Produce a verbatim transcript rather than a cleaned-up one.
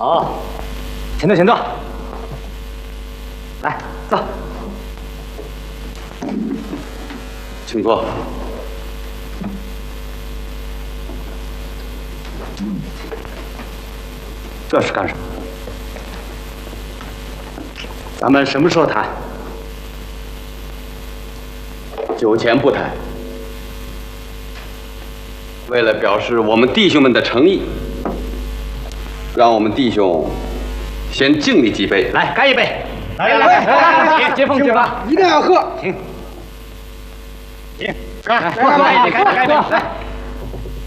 好，请坐，请坐。来，坐。 请坐。这是干什么？咱们什么时候谈？酒前不谈。为了表示我们弟兄们的诚意，让我们弟兄先敬你几杯。 来，干一杯！ 来来来来来， 接风接风， 一定要喝。 请，请， 干！ 干一杯，干一杯，干一杯，来。